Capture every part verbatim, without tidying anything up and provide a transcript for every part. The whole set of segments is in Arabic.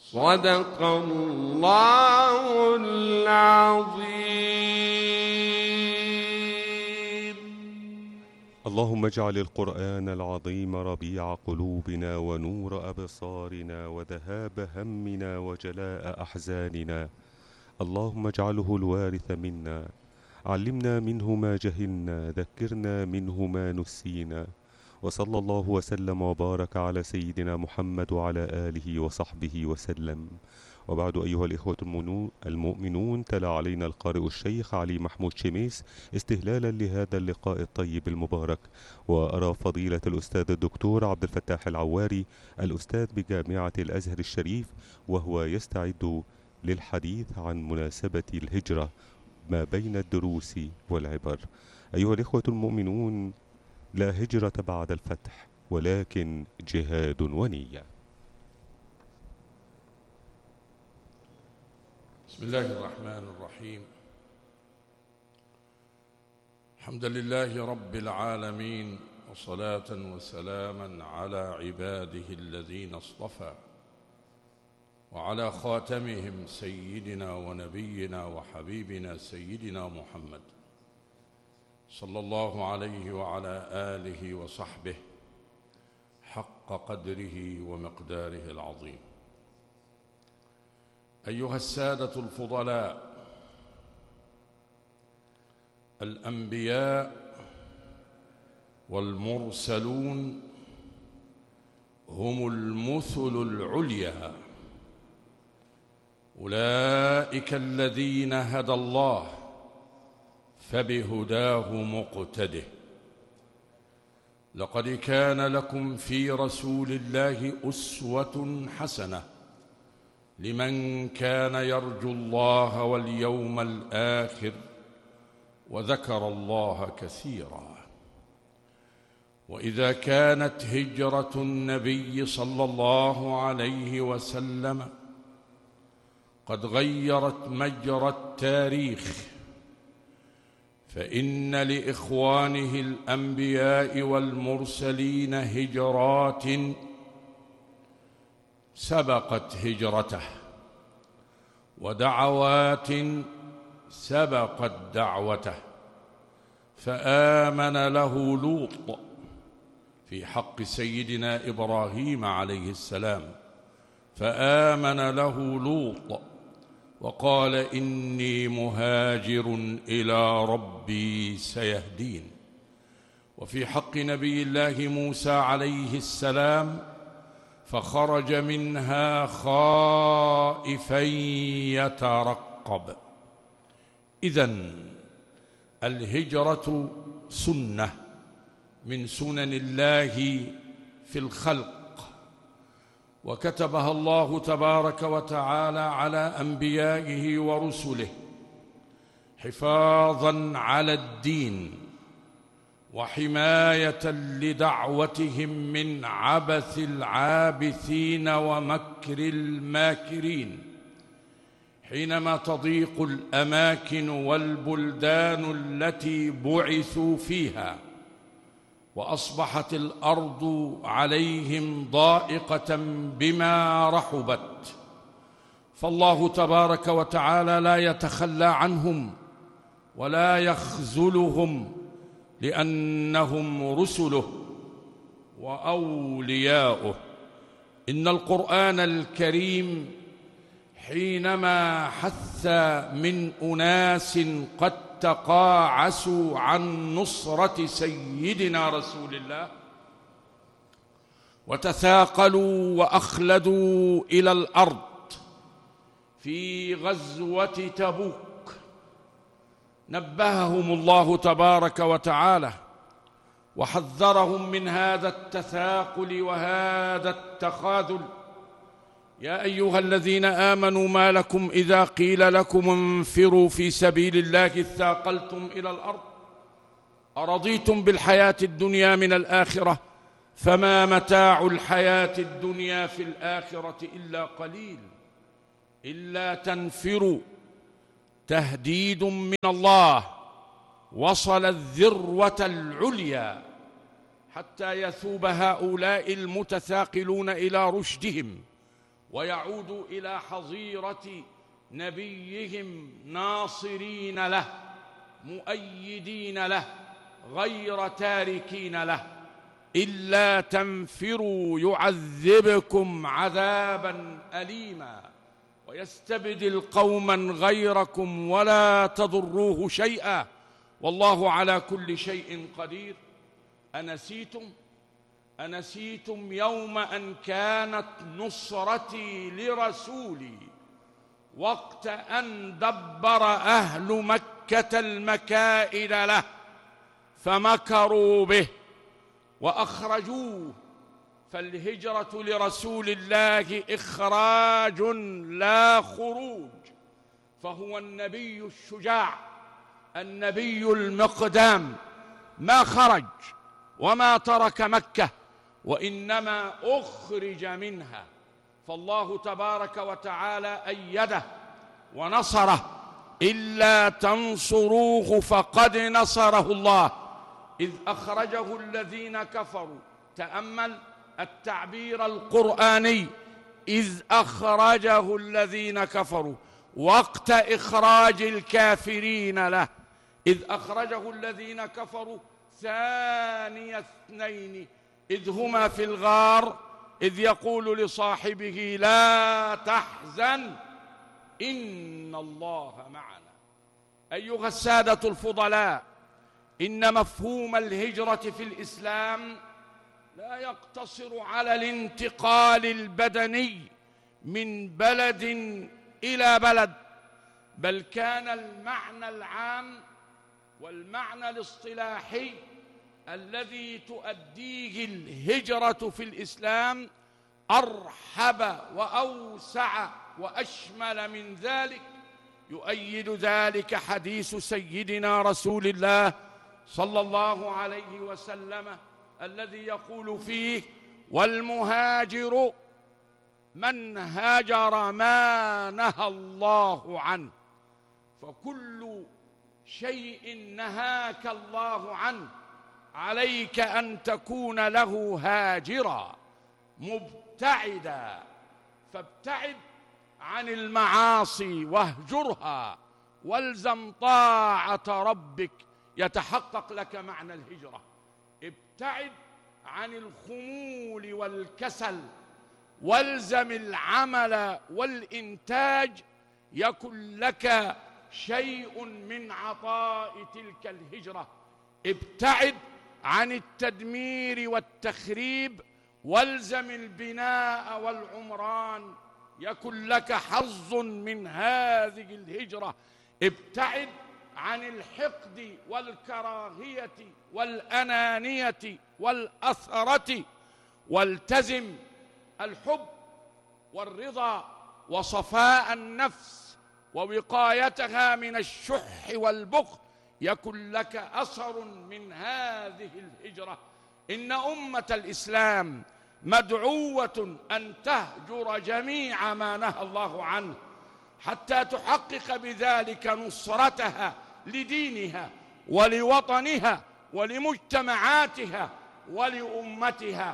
صدق الله العظيم. اللهم اجعل القرآن العظيم ربيع قلوبنا ونور أبصارنا وذهاب همنا وجلاء أحزاننا. اللهم اجعله الوارث منا، علمنا منه ما جهلنا، ذكرنا منه ما نسينا. وصلى الله وسلم وبارك على سيدنا محمد وعلى آله وصحبه وسلم. وبعد أيها الإخوة المؤمنون، تلا علينا القارئ الشيخ علي محمود شميس استهلالا لهذا اللقاء الطيب المبارك، وأرى فضيلة الأستاذ الدكتور عبد الفتاح العواري الأستاذ بجامعة الأزهر الشريف وهو يستعد للحديث عن مناسبة الهجرة ما بين الدروس والعبر. أيها الإخوة المؤمنون، لا هجرة بعد الفتح، ولكن جهاد ونية. بسم الله الرحمن الرحيم. حمدا لله رب العالمين، وصلاة وسلاما على عباده الذين اصطفى، وعلى خاتمهم سيدنا ونبينا وحبيبنا سيدنا محمد صلى الله عليه وعلى آله وصحبه حق قدره ومقداره العظيم. أيها السادة الفضلاء، الأنبياء والمرسلون هم المثل العليا، أولئك الذين هدى الله فبهداه مقتده. لقد كان لكم في رسول الله أسوة حسنة لمن كان يرجو الله واليوم الآخر وذكر الله كثيرا. وإذا كانت هجرة النبي صلى الله عليه وسلم قد غيرت مجرى التاريخ، فإن لإخوانه الأنبياء والمرسلين هجرات سبقت هجرته، ودعوات سبقت دعوته. فآمن له لوط في حق سيدنا إبراهيم عليه السلام، فآمن له لوط وقال إني مهاجر إلى ربي سيهدين. وفي حق نبي الله موسى عليه السلام فخرج منها خائفا يترقب. إذن الهجرة سنة من سنن الله في الخلق، وكتبها الله تبارك وتعالى على أنبيائه ورسله حفاظا على الدين وحماية لدعوتهم من عبث العابثين ومكر الماكرين. حينما تضيق الأماكن والبلدان التي بعثوا فيها وأصبحت الأرض عليهم ضائقة بما رحبت، فالله تبارك وتعالى لا يتخلى عنهم ولا يخذلهم، لأنهم رسله وأولياؤه. إن القرآن الكريم حينما حث من أناس قد تقاعسوا عن نصرة سيدنا رسول الله وتثاقلوا وأخلدوا إلى الأرض في غزوة تبوك، نبههم الله تبارك وتعالى وحذرهم من هذا التثاقل وهذا التخاذل. يا أيها الذين آمنوا ما لكم إذا قيل لكم انفروا في سبيل الله اثاقلتم إلى الأرض أرضيتم بالحياة الدنيا من الآخرة فما متاع الحياة الدنيا في الآخرة إلا قليل إلا تنفروا تهديد من الله وصل الذروة العليا حتى يثوب هؤلاء المتثاقلون إلى رشدهم ويعودوا إلى حظيرة نبيهم ناصرين له مؤيدين له غير تاركين له. إلا تنفروا يعذبكم عذابا أليما ويستبدل قوما غيركم ولا تضروه شيئا والله على كل شيء قدير. أنسيتم أنسيتم يوم أن كانت نصرتي لرسولي وقت أن دبر أهل مكة المكائد له فمكروا به وأخرجوه. فالهجرة لرسول الله إخراج لا خروج، فهو النبي الشجاع النبي المقدام، ما خرج وما ترك مكة وإنما أخرج منها. فالله تبارك وتعالى أيده ونصره. إلا تنصروه فقد نصره الله إذ أخرجه الذين كفروا. تأمل التعبير القرآني، إذ أخرجه الذين كفروا، وقت إخراج الكافرين له. إذ أخرجه الذين كفروا ثاني اثنين إذ هما في الغار إذ يقول لصاحبه لا تحزن إن الله معنا. أيها السادة الفضلاء، إن مفهوم الهجرة في الإسلام لا يقتصر على الانتقال البدني من بلد إلى بلد، بل كان المعنى العام والمعنى الاصطلاحي الذي تؤديه الهجرة في الإسلام أرحب وأوسع وأشمل من ذلك. يؤيد ذلك حديث سيدنا رسول الله صلى الله عليه وسلم الذي يقول فيه والمهاجر من هاجر ما نهى الله عنه. فكل شيء نهاك الله عنه عليك أن تكون له هاجرا مبتعدا. فابتعد عن المعاصي واهجرها والزم طاعة ربك يتحقق لك معنى الهجرة. ابتعد عن الخمول والكسل والزم العمل والإنتاج يكن لك شيء من عطاء تلك الهجرة. ابتعد عن التدمير والتخريب والزم البناء والعمران يكن لك حظ من هذه الهجرة. ابتعد عن الحقد والكراهية والأنانية والأثرة، والتزم الحب والرضا وصفاء النفس ووقايتها من الشح والبخل يكن لك أثر من هذه الهجرة. إن أمة الإسلام مدعوة أن تهجر جميع ما نهى الله عنه حتى تحقق بذلك نصرتها لدينها ولوطنها ولمجتمعاتها ولأمتها،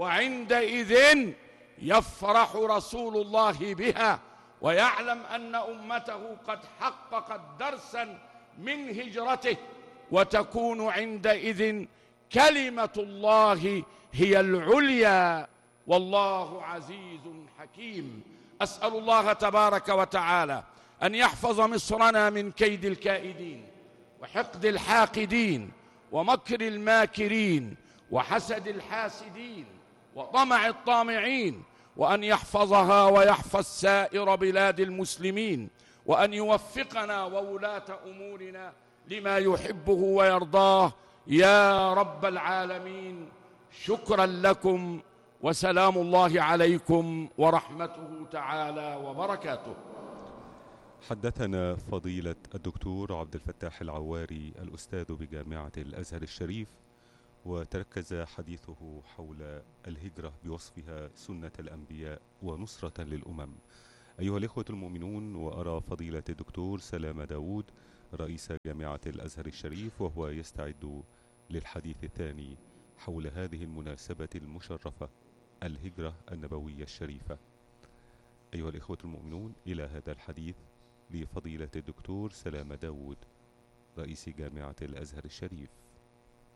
وعندئذ يفرح رسول الله بها ويعلم أن أمته قد حققت درسا من هجرته، وتكون عندئذ كلمة الله هي العليا والله عزيز حكيم. أسأل الله تبارك وتعالى أن يحفظ مصرنا من كيد الكائدين وحقد الحاقدين ومكر الماكرين وحسد الحاسدين وطمع الطامعين، وأن يحفظها ويحفظ سائر بلاد المسلمين، وأن يوفقنا وولاة أمورنا لما يحبه ويرضاه يا رب العالمين. شكرا لكم وسلام الله عليكم ورحمته تعالى وبركاته. حدثنا فضيلة الدكتور عبد الفتاح العواري الأستاذ بجامعة الأزهر الشريف، وتركز حديثه حول الهجرة بوصفها سنة الأنبياء ونصرة للأمم. أيها الإخوة المؤمنون، وأرى فضيلة الدكتور سلام داود رئيس جامعة الأزهر الشريف وهو يستعد للحديث الثاني حول هذه المناسبة المشرفة، الهجرة النبوية الشريفة. أيها الإخوة المؤمنون، إلى هذا الحديث لفضيلة الدكتور سلامة داود رئيس جامعة الأزهر الشريف.